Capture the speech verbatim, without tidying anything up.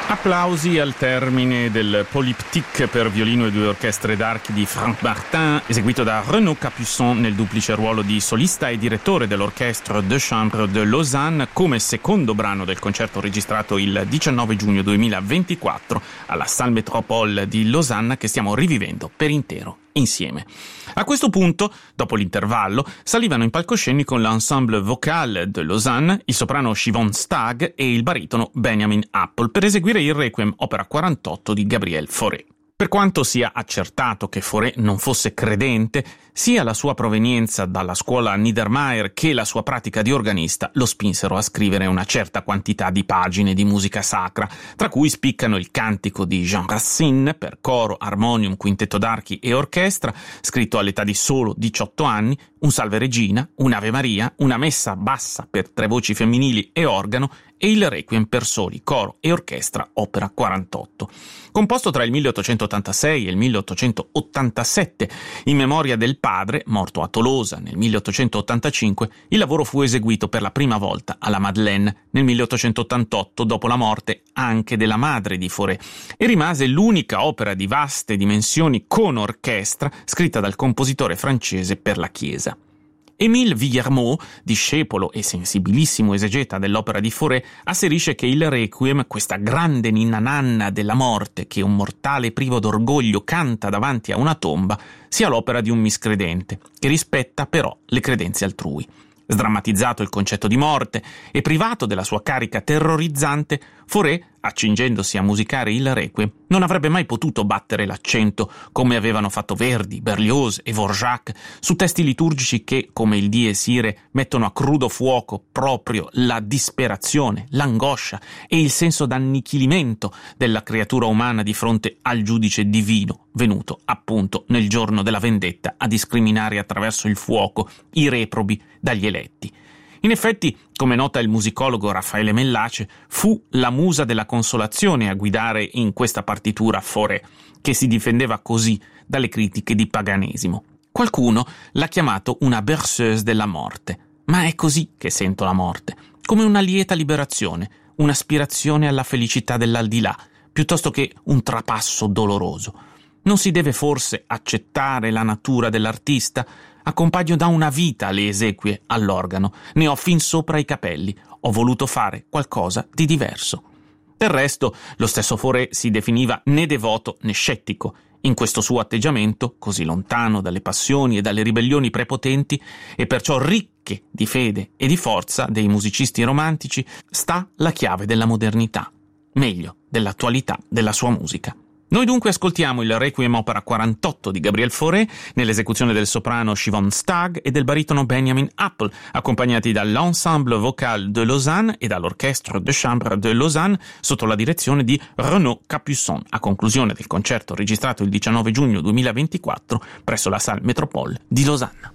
Applausi al termine del Polyptyque per violino e due orchestre d'archi di Franck Martin, eseguito da Renaud Capuçon nel duplice ruolo di solista e direttore dell'Orchestre de Chambre de Lausanne, come secondo brano del concerto registrato il diciannove giugno duemilaventiquattro alla Salle Métropole di Losanna, che stiamo rivivendo per intero insieme. A questo punto, dopo l'intervallo, salivano in palcoscenico l'ensemble vocal de Lausanne, il soprano Siobhan Stagg e il baritono Benjamin Apple per eseguire il Requiem opera quarantotto di Gabriel Fauré. Per quanto sia accertato che Fauré non fosse credente, sia la sua provenienza dalla scuola Niedermayer che la sua pratica di organista lo spinsero a scrivere una certa quantità di pagine di musica sacra, tra cui spiccano il cantico di Jean Racine per coro, armonium, quintetto d'archi e orchestra, scritto all'età di solo diciotto anni, un Salve Regina, un'Ave Maria, una messa bassa per tre voci femminili e organo e il Requiem per soli, coro e orchestra, opera quarantotto. Composto tra il milleottocentottantasei e il milleottocentottantasette in memoria del padre, morto a Tolosa nel milleottocentottantacinque, il lavoro fu eseguito per la prima volta alla Madeleine nel milleottocentottantotto, dopo la morte anche della madre di Fauré, e rimase l'unica opera di vaste dimensioni con orchestra scritta dal compositore francese per la Chiesa. Émile Villermoz, discepolo e sensibilissimo esegeta dell'opera di Fauré, asserisce che il Requiem, questa grande ninna nanna della morte che un mortale privo d'orgoglio canta davanti a una tomba, sia l'opera di un miscredente, che rispetta però le credenze altrui. Sdrammatizzato il concetto di morte e privato della sua carica terrorizzante, Fauré, accingendosi a musicare il Requiem, non avrebbe mai potuto battere l'accento, come avevano fatto Verdi, Berlioz e Dvorak, su testi liturgici che, come il Dies Irae, mettono a crudo fuoco proprio la disperazione, l'angoscia e il senso d'annichilimento della creatura umana di fronte al giudice divino, venuto appunto nel giorno della vendetta a discriminare attraverso il fuoco i reprobi dagli eletti. In effetti, come nota il musicologo Raffaele Mellace, fu la musa della consolazione a guidare in questa partitura Fauré, che si difendeva così dalle critiche di paganesimo. Qualcuno l'ha chiamato una berceuse della morte, ma è così che sento la morte, come una lieta liberazione, un'aspirazione alla felicità dell'aldilà, piuttosto che un trapasso doloroso. Non si deve forse accettare la natura dell'artista? Accompagno da una vita le esequie all'organo, ne ho fin sopra i capelli, ho voluto fare qualcosa di diverso. Del resto, lo stesso Fauré si definiva né devoto né scettico. In questo suo atteggiamento, così lontano dalle passioni e dalle ribellioni prepotenti, e perciò ricche di fede e di forza dei musicisti romantici, sta la chiave della modernità, meglio, dell'attualità della sua musica. Noi dunque ascoltiamo il Requiem opera quarantotto di Gabriel Fauré nell'esecuzione del soprano Siobhan Stagg e del baritono Benjamin Apple, accompagnati dall'Ensemble Vocal de Lausanne e dall'Orchestre de Chambre de Lausanne sotto la direzione di Renaud Capuçon, a conclusione del concerto registrato il diciannove giugno duemilaventiquattro presso la Salle Métropole di Losanna.